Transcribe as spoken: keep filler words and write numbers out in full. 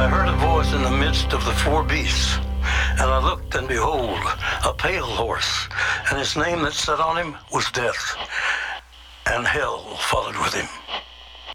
I heard a voice in the midst of the four beasts. And I looked, and behold, a pale horse, and his name that sat on him was Death, and hell followed with him.